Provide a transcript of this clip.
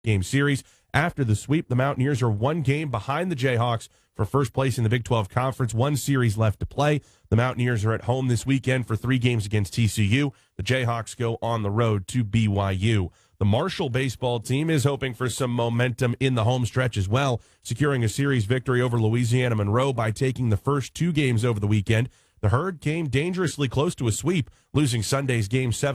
game series. After the sweep, the Mountaineers are one game behind the Jayhawks for first place in the Big 12 Conference. One series left to play. The Mountaineers are at home this weekend for 3 games against TCU. The Jayhawks go on the road to BYU. The Marshall baseball team is hoping for some momentum in the home stretch as well, securing a series victory over Louisiana Monroe by taking the first 2 games over the weekend. The Herd came dangerously close to a sweep, losing Sunday's Game 7